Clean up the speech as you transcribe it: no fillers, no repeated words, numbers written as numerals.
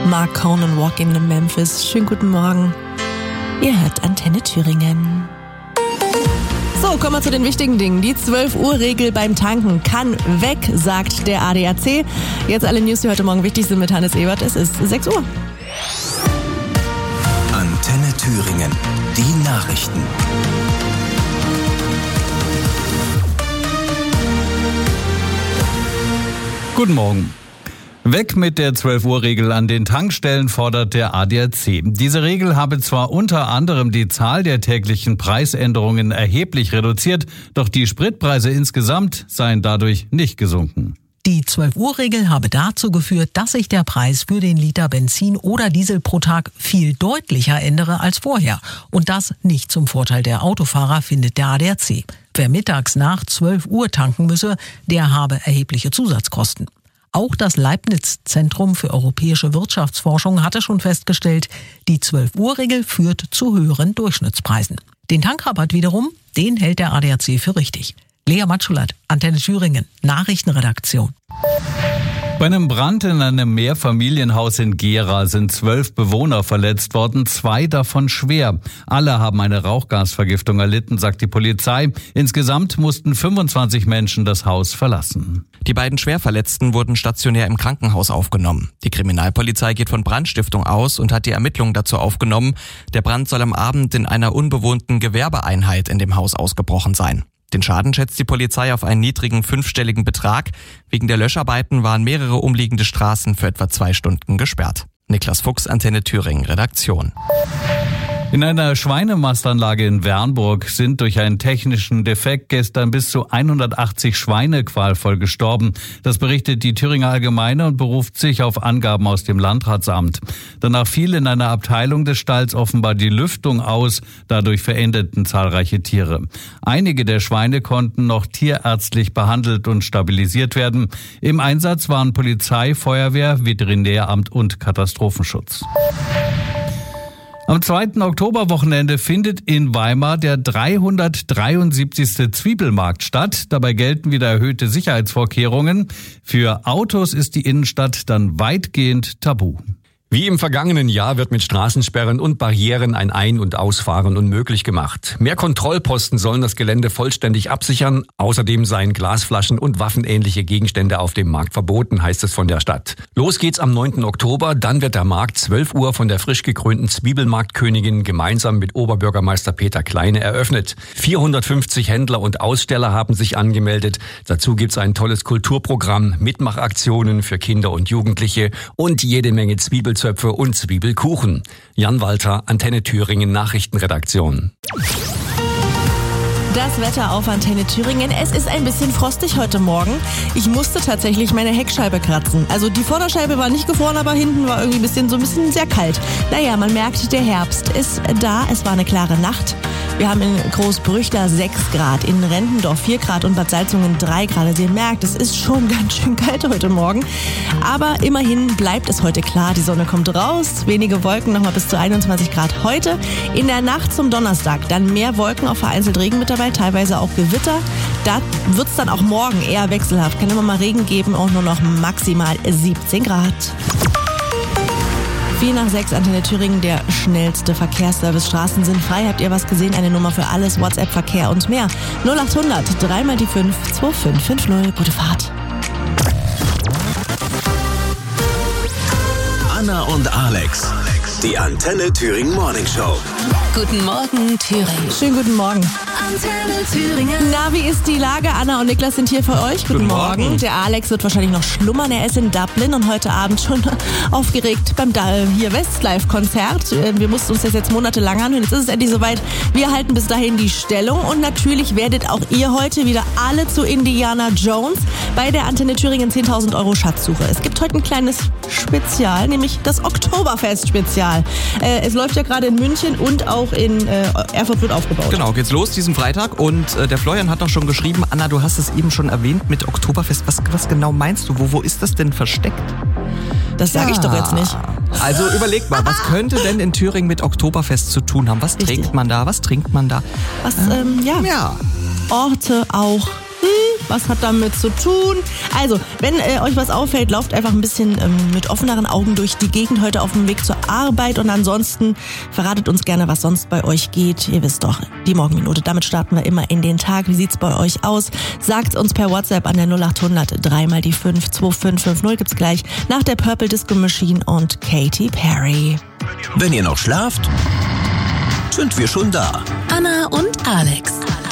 Mark Cohn, Walk in Memphis. Schönen guten Morgen. Ihr hört Antenne Thüringen. So, kommen wir zu den wichtigen Dingen. Die 12-Uhr-Regel beim Tanken kann weg, sagt der ADAC. Jetzt alle News, die heute Morgen wichtig sind mit Hannes Ebert. Es ist 6 Uhr. Antenne Thüringen. Die Nachrichten. Guten Morgen. Weg mit der 12-Uhr-Regel an den Tankstellen, fordert der ADAC. Diese Regel habe zwar unter anderem die Zahl der täglichen Preisänderungen erheblich reduziert, doch die Spritpreise insgesamt seien dadurch nicht gesunken. Die 12-Uhr-Regel habe dazu geführt, dass sich der Preis für den Liter Benzin oder Diesel pro Tag viel deutlicher ändere als vorher. Und das nicht zum Vorteil der Autofahrer, findet der ADAC. Wer mittags nach 12 Uhr tanken müsse, der habe erhebliche Zusatzkosten. Auch das Leibniz-Zentrum für europäische Wirtschaftsforschung hatte schon festgestellt, die 12-Uhr-Regel führt zu höheren Durchschnittspreisen. Den Tankrabatt wiederum, den hält der ADAC für richtig. Lea Matschulat, Antenne Thüringen, Nachrichtenredaktion. Bei einem Brand in einem Mehrfamilienhaus in Gera sind 12 Bewohner verletzt worden, 2 davon schwer. Alle haben eine Rauchgasvergiftung erlitten, sagt die Polizei. Insgesamt mussten 25 Menschen das Haus verlassen. Die beiden Schwerverletzten wurden stationär im Krankenhaus aufgenommen. Die Kriminalpolizei geht von Brandstiftung aus und hat die Ermittlungen dazu aufgenommen. Der Brand soll am Abend in einer unbewohnten Gewerbeeinheit in dem Haus ausgebrochen sein. Den Schaden schätzt die Polizei auf einen niedrigen 5-stelligen Betrag. Wegen der Löscharbeiten waren mehrere umliegende Straßen für etwa 2 Stunden gesperrt. Niklas Fuchs, Antenne Thüringen, Redaktion. In einer Schweinemastanlage in Wernburg sind durch einen technischen Defekt gestern bis zu 180 Schweine qualvoll gestorben. Das berichtet die Thüringer Allgemeine und beruft sich auf Angaben aus dem Landratsamt. Danach fiel in einer Abteilung des Stalls offenbar die Lüftung aus. Dadurch verendeten zahlreiche Tiere. Einige der Schweine konnten noch tierärztlich behandelt und stabilisiert werden. Im Einsatz waren Polizei, Feuerwehr, Veterinäramt und Katastrophenschutz. Am 2. Oktoberwochenende findet in Weimar der 373. Zwiebelmarkt statt. Dabei gelten wieder erhöhte Sicherheitsvorkehrungen. Für Autos ist die Innenstadt dann weitgehend tabu. Wie im vergangenen Jahr wird mit Straßensperren und Barrieren ein Ein- und Ausfahren unmöglich gemacht. Mehr Kontrollposten sollen das Gelände vollständig absichern. Außerdem seien Glasflaschen und waffenähnliche Gegenstände auf dem Markt verboten, heißt es von der Stadt. Los geht's am 9. Oktober. Dann wird der Markt 12 Uhr von der frisch gekrönten Zwiebelmarktkönigin gemeinsam mit Oberbürgermeister Peter Kleine eröffnet. 450 Händler und Aussteller haben sich angemeldet. Dazu gibt's ein tolles Kulturprogramm, Mitmachaktionen für Kinder und Jugendliche und jede Menge Zwiebelzöpfe und Zwiebelkuchen. Jan Walter, Antenne Thüringen, Nachrichtenredaktion. Das Wetter auf Antenne Thüringen. Es ist ein bisschen frostig heute Morgen. Ich musste tatsächlich meine Heckscheibe kratzen. Also die Vorderscheibe war nicht gefroren, aber hinten war irgendwie ein bisschen sehr kalt. Naja, man merkt, der Herbst ist da. Es war eine klare Nacht. Wir haben in Großbrüchler 6 Grad, in Rentendorf 4 Grad und Bad Salzungen 3 Grad. Also ihr merkt, es ist schon ganz schön kalt heute Morgen. Aber immerhin bleibt es heute klar. Die Sonne kommt raus, wenige Wolken, nochmal bis zu 21 Grad heute. In der Nacht zum Donnerstag dann mehr Wolken, auch vereinzelt Regen mit dabei, teilweise auch Gewitter. Da wird es dann auch morgen eher wechselhaft. Kann immer mal Regen geben, auch nur noch maximal 17 Grad. 4:06, Antenne Thüringen, der schnellste Verkehrsservice. Straßen sind frei. Habt ihr was gesehen? Eine Nummer für alles, WhatsApp, Verkehr und mehr. 0800 3 mal die 5 2550. Gute Fahrt. Anna und Alex. Die Antenne Thüringen Morning Show. Guten Morgen, Thüringen. Schönen guten Morgen. Antenne Thüringen. Na, wie ist die Lage? Anna und Niklas sind hier für euch. Guten Morgen. Der Alex wird wahrscheinlich noch schlummern. Er ist in Dublin und heute Abend schon aufgeregt beim hier Westlife-Konzert. Wir mussten uns das jetzt monatelang anhören. Jetzt ist es endlich soweit. Wir halten bis dahin die Stellung und natürlich werdet auch ihr heute wieder alle zu Indiana Jones bei der Antenne Thüringen 10.000 € Schatzsuche. Es gibt heute ein kleines Spezial, nämlich das Oktoberfest-Spezial. Es läuft ja gerade in München und auch in Erfurt wird aufgebaut. Genau, geht's los diesen Freitag und der Florian hat doch schon geschrieben, Anna, du hast es eben schon erwähnt mit Oktoberfest. Was genau meinst du? Wo ist das denn versteckt? Das sage ich doch jetzt nicht. Also überleg mal, was könnte denn in Thüringen mit Oktoberfest zu tun haben? Was trägt man da? Was trinkt man da? Was, ja. Orte auch. Was hat damit zu tun? Also, wenn euch was auffällt, lauft einfach ein bisschen mit offeneren Augen durch die Gegend heute auf dem Weg zur Arbeit und ansonsten verratet uns gerne, was sonst bei euch geht. Ihr wisst doch, die Morgenminute, damit starten wir immer in den Tag. Wie sieht's bei euch aus? Sagt uns per WhatsApp an der 0800 3 mal die 5 2550 gibt's gleich nach der Purple Disco Machine und Katy Perry. Wenn ihr noch schlaft, sind wir schon da. Anna und Alex.